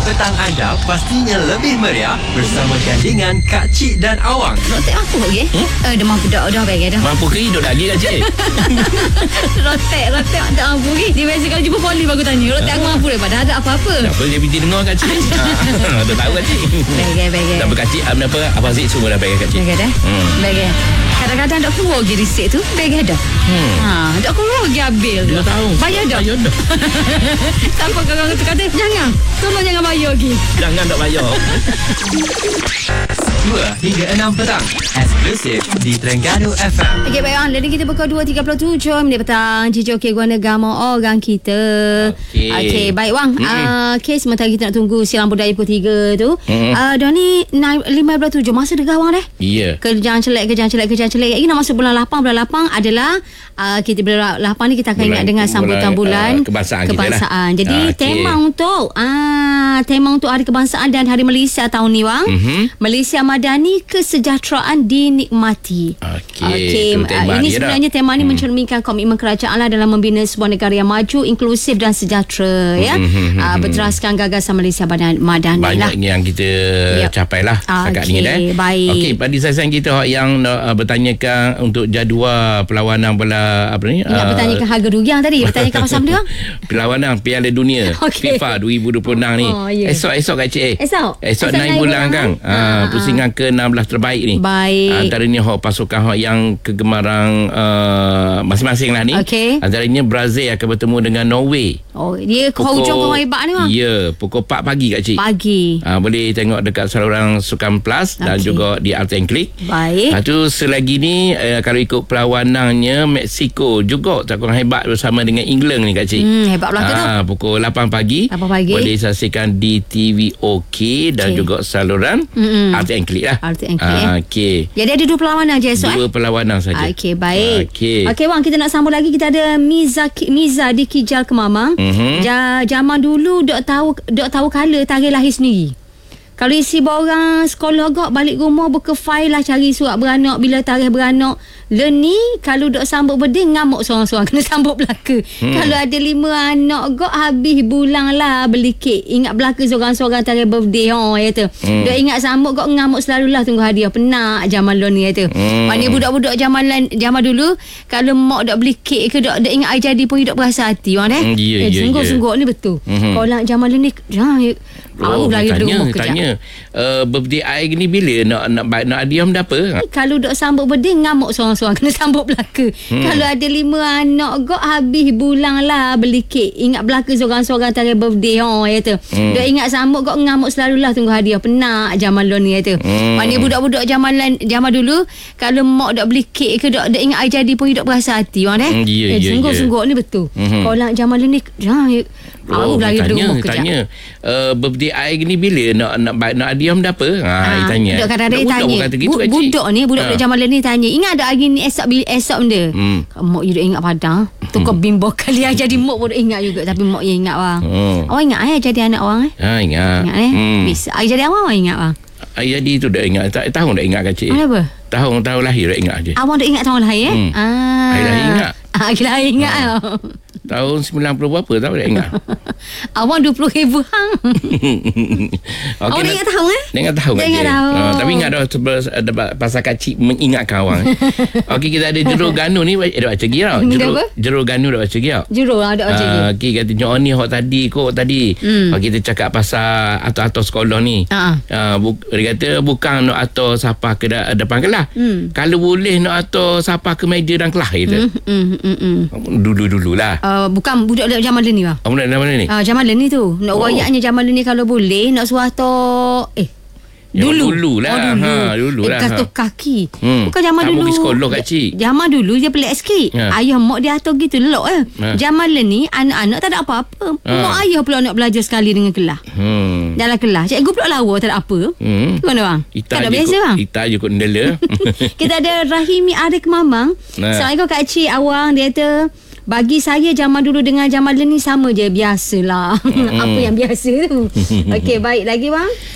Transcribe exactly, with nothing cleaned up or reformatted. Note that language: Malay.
Petang anda pastinya lebih meriah bersama gandingan Kak Cik dan Awang. Rotek aku lagi? Hmm? Eh, dah mampu dah, dah bagi dah. Mampu ke hidup lagi Kak Cik? Rotek, rotek tak mampu lagi. Dia biasa kalau jumpa poli baru tanya. Rotek aku mampu daripada ada apa-apa. Tak apa, dia pergi dengar Kak Cik. ha, dah tahu Kak Cik. Bagi, bagi. Tak apa Kak Cik, apa Abang Zik semua dah bagi Kak Cik. Bagi dah? Hmm. Bagi. Kadang-kadang tak keluar lagi risik tu. Bagi dah. Hmm. Ha, tak keluar lagi ambil. Dua tahun. Bayar dah. Bayar dah. Tanpa orang tu kata, jangan. Tolong jangan bayar lagi. Jangan tak bayar. dua hingga enam petang. Eksklusif di Terengganu F M. Okey, baik. Jadi kita pukul dua tiga puluh tujuh minit petang. Cici okey guna gama orang kita. Okey. Okey, baik Wang. Mm-hmm. Uh, okay, sementara kita nak tunggu silang budaya pukul tiga tu. Mm-hmm. Uh, dah ni lima belas tujuh. Masa dekat Wang dah. Ya. Yeah. Kejang celek, kejang celek, kejang celek. Ini nak masuk bulan lapan. Bulan lapan adalah uh, kita bulan lapan ni kita akan bulan, ingat dengan sambutan bulan, bulan uh, kebangsaan, kebangsaan. Kita lah. Jadi okay. tema untuk ah tema untuk Hari Kebangsaan dan Hari Malaysia tahun ni Wang. Mm-hmm. Malaysia Madani, kesejahteraan dinikmati. Okey. Okay. Uh, ini sebenarnya dah. tema ni hmm. mencerminkan komitmen kerajaan lah dalam membina sebuah negara yang maju, inklusif dan sejahtera. Hmm. Ya. Hmm. Uh, berteraskan gagasan Malaysia Madani lah. Banyak yang kita yep. capai lah setakat okay. ni dah. Baik. Okey, pada sasaran kita yang uh, bertanyakan untuk jadual perlawanan bola apa ni? Nak uh, bertanyakan harga rugi yang tadi. Bertanyakan pasal apa dia? Perlawanan Piala Dunia okay. FIFA dua ribu dua puluh enam ni. Oh, yeah. Esok esok Kak Cik. Eh. Esok. Esok, esok naik bulan kan. Ah, pusingan ke enam belas terbaik ni. Baik. Antaranya hok pasukan hok yang kegemaran uh, masing-masing lah ni. Okay. Antaranya Brazil akan bertemu dengan Norway. Oh, dia hujung kau hebat ni bang. Ya, pukul empat pagi Kak Cik. Pagi. Ah, boleh tengok dekat saluran Sukan Plus okay. dan juga di Art and Click. Baik. Lepas tu selagi ni uh, kalau ikut perlawanannya Mexico juga tak kurang hebat bersama dengan England ni Kak Cik. Hmm, hebat pula tu. Ah, pukul lapan pagi. lapan pagi. Boleh saksikan di T V OK dan okay. juga saluran mm-hmm. Art and Click lah. Art and Click. Ah, okey. Jadi ada dua perlawanan je esok. Dua eh? perlawanan saja. Okey, baik. Okey. Okey Wang, kita nak sambung lagi. Kita ada Miza Miza di Kijal Kemamang. Mm-hmm. Ja, zaman dulu dok tahu dok tahu kala tarikh lahir sendiri. Kalau isi borang sekolah gak balik rumah buka file lah cari surat beranak bila tarikh beranak. Le ni kalau dok sambut birthday ngamuk seorang-seorang kena sambut belaka. Hmm. Kalau ada lima anak gak habis bulang lah beli kek. Ingat belaka seorang-seorang tarikh birthday ha kata. Hmm. Dok ingat sambut gak ngamuk selalulah tunggu hadiah penak zaman lo ni kata. Hmm. Maknanya budak-budak zaman zaman dulu kalau mak dok beli kek ke dok dok ingat ai jadi pun hidup berasa hati orang eh. Hmm, yeah, eh yeah, sungguh-sungguh yeah. ni betul. Hmm. Kalau zaman lo ni jangan Oh, tanya, tanya. Uh, birthday I ni bila nak nak nak hadiah dah apa? Kalau dok sambut birthday ngamuk seorang-seorang kena sambut belaka. Hmm. Kalau ada lima anak gak habis bulang lah beli kek. Ingat belaka seorang-seorang tarikh birthday ha kata. Hmm. Dok ingat sambut gak ngamuk selalulah tunggu hadiah penak zaman lo ni kata. Hmm. Maknanya budak-budak zaman zaman dulu kalau mak dok beli kek ke dok dok ingat ai jadi pun hidup berasa hati orang eh. Hmm, yeah, eh yeah, sungguh-sungguh yeah. ni betul. Hmm. Kalau zaman lo ni jangan Oh, tanya, tanya. Uh, birthday I ni bila nak nak nak hadiah dah apa? Ha, ha tanya. Budak kadang-kadang tanya. Bu, budak ni, budak-budak ha. zaman ni tanya. Ingat ada hari ni esok esok benda. Hmm. Mak you duk ingat padang. Tu kau bimbo kali aja jadi mak pun ingat juga tapi mak you ingat bang. Hmm. Awak ingat eh jadi anak orang eh? Ha, ingat. Ingat eh? Hmm. Bisa. Ai jadi awak ingat bang. Ai jadi tu dah ingat. Tahun dah ingat Kak Cik. Apa? Tahun tahun lahir dah ingat aje. Awak dah ingat tahun lahir eh? Hmm. Ah. Ai lahir ingat. Ah, lahir ingat. Ha. Tahun sembilan puluh berapa tahu tak ingat. Awak dua puluh ribu hang. Okay, awak ingat tahun eh? Ingat tahun kan. Ingat tahun. Uh, tapi ingat dah ada pasal Kak Cik mengingatkan awang. Okey, kita ada jurul ganu ni eh, dah baca gila. Jurul jurul ganu dah baca gila. Jurul ada baca gila. Uh, okey, kata nyo ni hok tadi kok tadi. Hmm. Uh, kita cakap pasal atau-atau sekolah ni. Uh-huh. Uh, bu- dia kata bukan nak atau siapa ke da- depan kelas. Hmm. Kalau boleh nak atau siapa ke meja dan kelas kita. Hmm. Hmm. Hmm. Hmm. Dulu-dululah. Uh, bukan budak zaman ni bang. Oh, budak zaman ni. Ah, uh, zaman ni tu. Nak oh. royaknya zaman ni kalau boleh nak suah to eh Yang dulu dululah. Oh, dulu. Ha, dululah. Eh, katuh kaki. Hmm. Bukan zaman tak dulu. Tak pergi sekolah Kak Cik. Zaman dulu dia pelik sikit. Ha. Ayah mak dia atur gitu lelok eh. Ha. Zaman ni anak-anak tak ada apa-apa. Ha. Mak ayah pula nak belajar sekali dengan kelas. Hmm. Dalam kelas. Cikgu pula lawa tak ada apa. Hmm. Gimana bang? Ita tak ada biasa bang? Ita je kot ndela. Kita ada Rahimi Arif Mamang. Nah. Assalamualaikum Kak Cik Awang. Dia kata bagi saya zaman dulu dengan zaman ni sama je, biasalah. Hmm. Apa yang biasa tu. Okey, baik lagi bang.